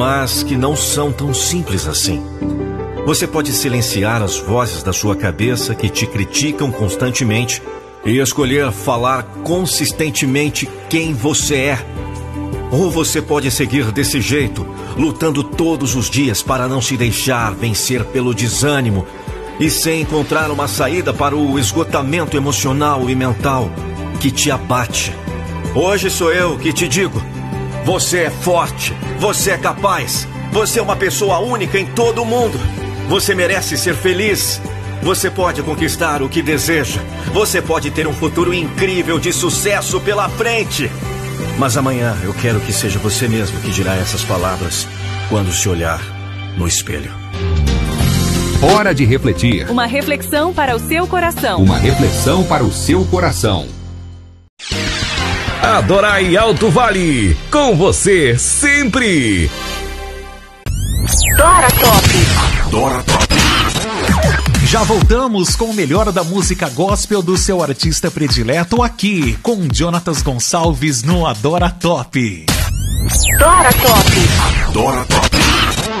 mas que não são tão simples assim. Você pode silenciar as vozes da sua cabeça que te criticam constantemente e escolher falar consistentemente quem você é. Ou você pode seguir desse jeito, lutando todos os dias para não se deixar vencer pelo desânimo e sem encontrar uma saída para o esgotamento emocional e mental que te abate. Hoje sou eu que te digo: você é forte, você é capaz, você é uma pessoa única em todo o mundo. Você merece ser feliz. Você pode conquistar o que deseja. Você pode ter um futuro incrível de sucesso pela frente. Mas amanhã eu quero que seja você mesmo que dirá essas palavras quando se olhar no espelho. Hora de refletir. Uma reflexão para o seu coração. Uma reflexão para o seu coração. Adorai Alto Vale, com você sempre. Dora Top. Dora Top. Já voltamos com o melhor da música gospel do seu artista predileto aqui, com Jonatas Gonçalves no Adora Top. Dora Top. Dora Top.